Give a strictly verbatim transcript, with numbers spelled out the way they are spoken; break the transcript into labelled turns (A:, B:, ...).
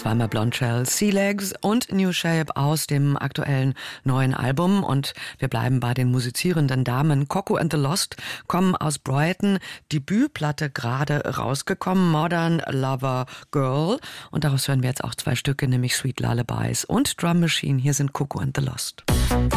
A: zweimal Blonde Shell, Sea Legs und New Shape aus dem aktuellen neuen Album. Und wir bleiben bei den musizierenden Damen. Coco and the Lost kommen aus Brighton. Debütplatte gerade rausgekommen, Modern Lover Girl. Und daraus hören wir jetzt auch zwei Stücke, nämlich Sweet Lullabies und Drum Machine. Hier sind Coco and the Lost.